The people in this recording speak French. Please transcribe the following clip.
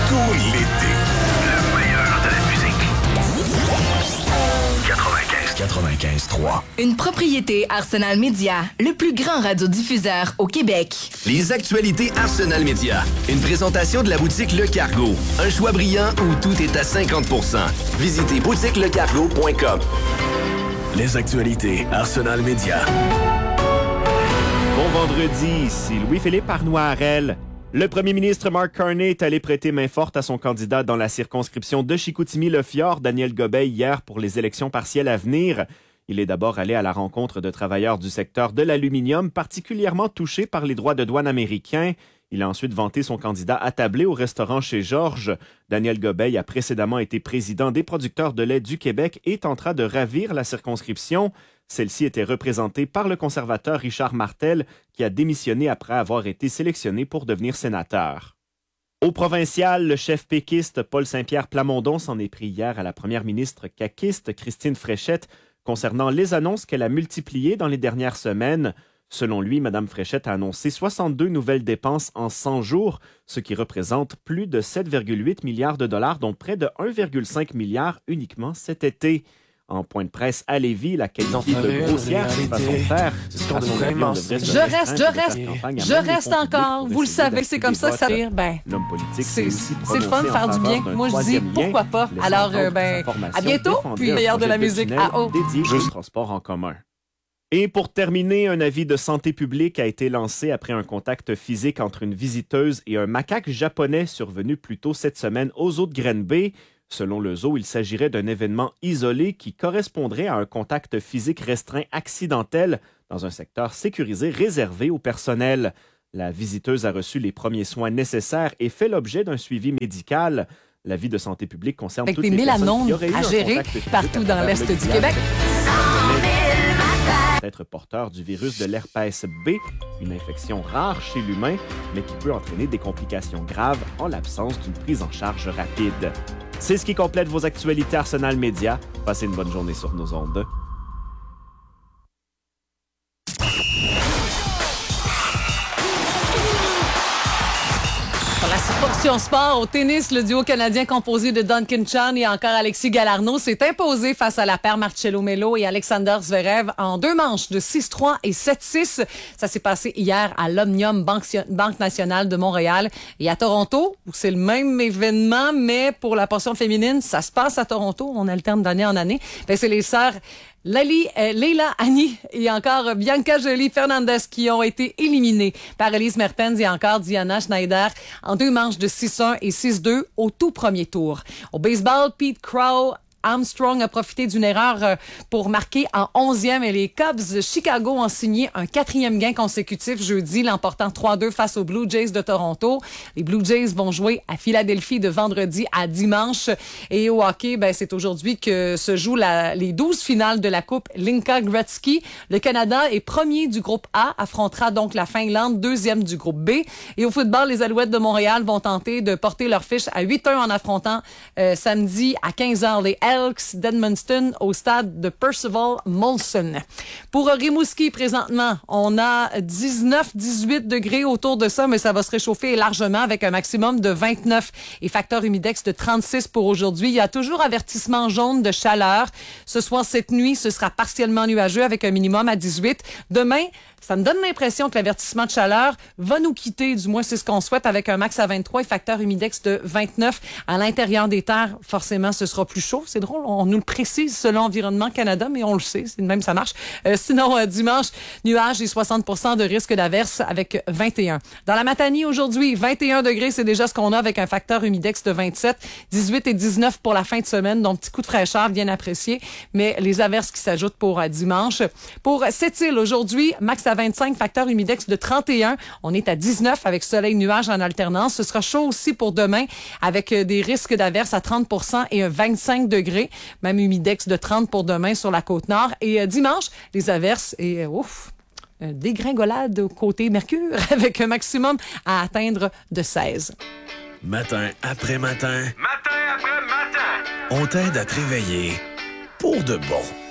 Tout l'été. Le meilleur de la musique. 95.3. Une propriété Arsenal Média, le plus grand radiodiffuseur au Québec. Les actualités Arsenal Média. Une présentation de la boutique Le Cargo. Un choix brillant où tout est à 50%. Visitez boutiquelecargo.com. Les actualités Arsenal Média. Bon vendredi, ici Louis-Philippe Arnoirel. Le premier ministre Mark Carney est allé prêter main forte à son candidat dans la circonscription de Chicoutimi-Le-Fjord, Daniel Gobeil, hier pour les élections partielles à venir. Il est d'abord allé à la rencontre de travailleurs du secteur de l'aluminium, particulièrement touchés par les droits de douane américains. Il a ensuite vanté son candidat attablé au restaurant chez Georges. Daniel Gobeil a précédemment été président des producteurs de lait du Québec et tentera de ravir la circonscription. Celle-ci était représentée par le conservateur Richard Martel, qui a démissionné après avoir été sélectionné pour devenir sénateur. Au provincial, le chef péquiste Paul Saint-Pierre Plamondon s'en est pris hier à la première ministre caquiste Christine Fréchette concernant les annonces qu'elle a multipliées dans les dernières semaines. Selon lui, Mme Fréchette a annoncé 62 nouvelles dépenses en 100 jours, ce qui représente plus de 7,8 milliards de dollars, dont près de 1,5 milliard uniquement cet été. En point de presse à Lévis, la qualifiée de grossière façon de faire. Je reste encore. Vous le savez, c'est comme ça que ça rire. L'homme politique c'est le fun de faire du bien. Moi, je dis pourquoi pas. Alors, à bientôt. Puis, meilleur de la musique à haut. Dédié au transport en commun. Et pour terminer, un avis de santé publique a été lancé après un contact physique entre une visiteuse et un macaque japonais survenu plus tôt cette semaine aux eaux de Granby. Selon le zoo, il s'agirait d'un événement isolé qui correspondrait à un contact physique restreint accidentel dans un secteur sécurisé réservé au personnel. La visiteuse a reçu les premiers soins nécessaires et fait l'objet d'un suivi médical. L'avis de santé publique concerne toutes les personnes qui auraient eu un contact physique partout dans l'Est du Québec. Être porteur du virus de l'herpès B, une infection rare chez l'humain, mais qui peut entraîner des complications graves en l'absence d'une prise en charge rapide. C'est ce qui complète vos actualités Arsenal Média. Passez une bonne journée sur nos ondes. Pour la portion sport, au tennis, le duo canadien composé de Duncan Chan et encore Alexis Galarneau s'est imposé face à la paire Marcelo Melo et Alexander Zverev en 2 manches de 6-3 et 7-6. Ça s'est passé hier à l'Omnium Banque Nationale de Montréal. Et à Toronto, où c'est le même événement, mais pour la portion féminine, ça se passe à Toronto. On alterne d'année en année. C'est les sœurs Leila Annie et encore Bianca Jolie Fernandez qui ont été éliminées par Elise Mertens et encore Diana Schneider en 2 manches de 6-1 et 6-2 au tout premier tour. Au baseball, Pete Crow Armstrong a profité d'une erreur pour marquer en 11e et les Cubs de Chicago ont signé un 4e gain consécutif jeudi, l'emportant 3-2 face aux Blue Jays de Toronto. Les Blue Jays vont jouer à Philadelphie de vendredi à dimanche. Et au hockey, c'est aujourd'hui que se jouent les 12 finales de la Coupe Linka Gretzky. Le Canada est premier du groupe A, affrontera donc la Finlande, 2e du groupe B. Et au football, les Alouettes de Montréal vont tenter de porter leur fiche à 8-1 en affrontant samedi à 15h les Elks d'Edmundston au stade de Percival Molson. Pour Rimouski, présentement, on a 19-18 degrés autour de ça, mais ça va se réchauffer largement avec un maximum de 29 et facteur humidex de 36 pour aujourd'hui. Il y a toujours avertissement jaune de chaleur. Ce soir, cette nuit, ce sera partiellement nuageux avec un minimum à 18. Demain, ça me donne l'impression que l'avertissement de chaleur va nous quitter, du moins c'est ce qu'on souhaite, avec un max à 23 et facteur humidex de 29. À l'intérieur des terres, forcément, ce sera plus chaud. C'est drôle, on nous le précise selon Environnement Canada, mais on le sait, c'est de même, ça marche. Sinon, dimanche, nuages et 60% de risque d'averse avec 21. Dans la Matanie, aujourd'hui, 21 degrés, c'est déjà ce qu'on a avec un facteur humidex de 27. 18 et 19 pour la fin de semaine, donc petit coup de fraîcheur bien apprécié, mais les averses qui s'ajoutent pour dimanche. Pour Sept-Îles, aujourd'hui, max à 25, facteur humidex de 31. On est à 19 avec soleil nuage en alternance. Ce sera chaud aussi pour demain avec des risques d'averse à 30% et un 25 degrés. Même humidex de 30 pour demain sur la Côte-Nord. Et dimanche, les averses et dégringolade côté Mercure avec un maximum à atteindre de 16. Matin après matin. Matin après matin. On t'aide à te réveiller pour de bon.